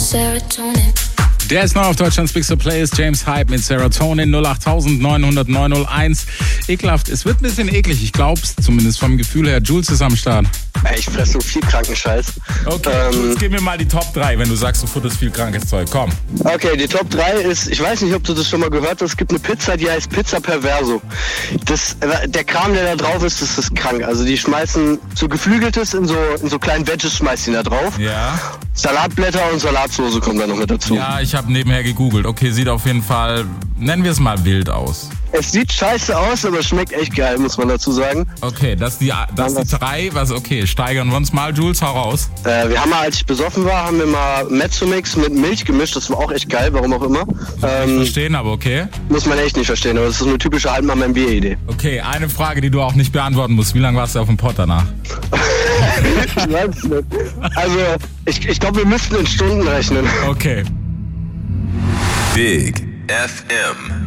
Serotonin. Der ist neu auf Deutschlands Big So Playlist. James Hype mit Serotonin 08000 900 901. Ekelhaft. Es wird ein bisschen eklig. Ich glaub's zumindest vom Gefühl her. Jules ist am Start. Ich fresse so viel kranken Scheiß. Okay, Jules, gib mir mal die Top 3, wenn du sagst, du futterst viel krankes Zeug. Komm. Okay, die Top 3 ist, ich weiß nicht, ob du das schon mal gehört hast, es gibt eine Pizza, die heißt Pizza Perverso. Der Kram, der da drauf ist, das ist krank. Also die schmeißen so Geflügeltes in so kleinen Veggies, schmeißen die da drauf. Ja. Salatblätter und Salatsoße kommen da noch mit dazu. Ja, ich habe nebenher gegoogelt. Okay, sieht auf jeden Fall, nennen wir es mal wild aus. Es sieht scheiße aus, aber es schmeckt echt geil, muss man dazu sagen. Okay, das die 3, okay, steigern wir uns mal, Jules, hau raus. Wir haben mal, als ich besoffen war, haben wir mal Mezzomix mit Milch gemischt, das war auch echt geil, warum auch immer. Ich verstehen, aber okay. Muss man echt nicht verstehen, aber das ist eine typische Altmann-Bier-Idee. Okay, eine Frage, die du auch nicht beantworten musst. Wie lange warst du auf dem Pott danach? Ich weiß es nicht. Also, ich glaube, wir müssten in Stunden rechnen. Okay. Big FM.